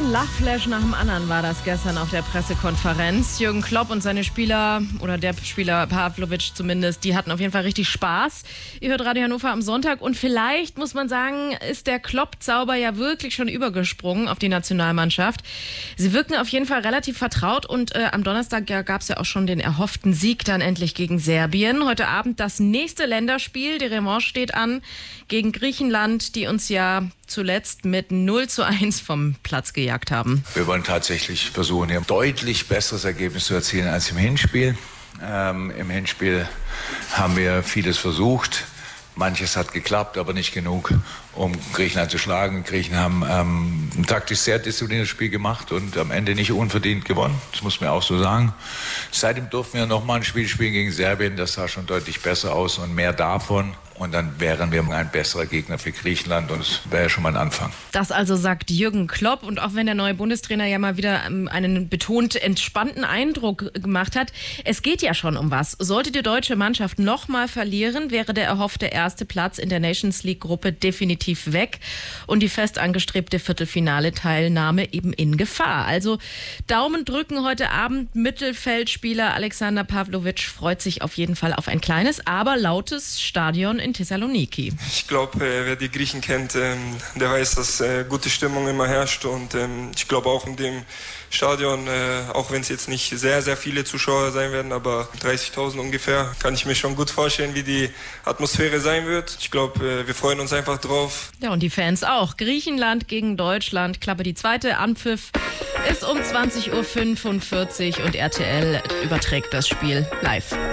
Lachflash nach dem anderen war das gestern auf der Pressekonferenz. Jürgen Klopp und seine Spieler, oder der Spieler Pavlovic zumindest, die hatten auf jeden Fall richtig Spaß. Ihr hört Radio Hannover am Sonntag und vielleicht, muss man sagen, ist der Klopp-Zauber ja wirklich schon übergesprungen auf die Nationalmannschaft. Sie wirken auf jeden Fall relativ vertraut und am Donnerstag gab es ja auch schon den erhofften Sieg dann endlich gegen Serbien. Heute Abend das nächste Länderspiel, die Revanche steht an gegen Griechenland, die uns ja zuletzt mit 0:1 vom Platz gejagt haben. Wir wollen tatsächlich versuchen, hier ein deutlich besseres Ergebnis zu erzielen als im Hinspiel. Im Hinspiel haben wir vieles versucht. Manches hat geklappt, aber nicht genug, um Griechenland zu schlagen. Griechen haben ein taktisch sehr diszipliniertes Spiel gemacht und am Ende nicht unverdient gewonnen. Das muss man auch so sagen. Seitdem durften wir nochmal ein Spiel spielen gegen Serbien. Das sah schon deutlich besser aus und mehr davon. Und dann wären wir ein besserer Gegner für Griechenland und es wäre ja schon mal ein Anfang. Das also sagt Jürgen Klopp. Und auch wenn der neue Bundestrainer ja mal wieder einen betont entspannten Eindruck gemacht hat, es geht ja schon um was. Sollte die deutsche Mannschaft nochmal verlieren, wäre der erhoffte erste Platz in der Nations League-Gruppe definitiv weg und die fest angestrebte Viertelfinale-Teilnahme eben in Gefahr. Also Daumen drücken heute Abend. Mittelfeldspieler Alexander Pavlovic freut sich auf jeden Fall auf ein kleines, aber lautes Stadion in Thessaloniki. Ich glaube, wer die Griechen kennt, der weiß, dass gute Stimmung immer herrscht und ich glaube auch in dem Stadion, auch wenn es jetzt nicht sehr, sehr viele Zuschauer sein werden, aber 30.000 ungefähr, kann ich mir schon gut vorstellen, wie die Atmosphäre sein wird. Ich glaube, wir freuen uns einfach drauf. Ja, und die Fans auch. Griechenland gegen Deutschland, Klappe die zweite. Anpfiff ist um 20:45 Uhr und RTL überträgt das Spiel live.